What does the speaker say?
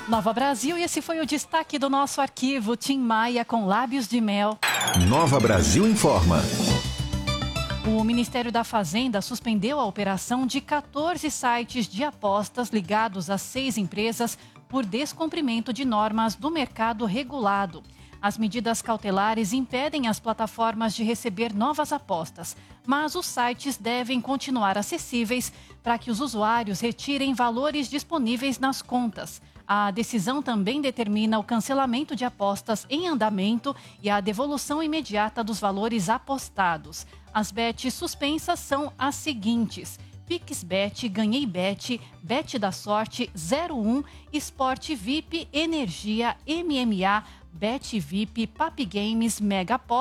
Nova Brasil, e esse foi o destaque do nosso arquivo. Tim Maia com Lábios de Mel. Nova Brasil informa. O Ministério da Fazenda suspendeu a operação de 14 sites de apostas ligados a 6 empresas por descumprimento de normas do mercado regulado. As medidas cautelares impedem as plataformas de receber novas apostas, mas os sites devem continuar acessíveis para que os usuários retirem valores disponíveis nas contas. A decisão também determina o cancelamento de apostas em andamento e a devolução imediata dos valores apostados. As bets suspensas são as seguintes: PixBet, GanheiBet, Bet da Sorte, 01, Esporte VIP, Energia, MMA, Bet VIP, Papi Games, Mega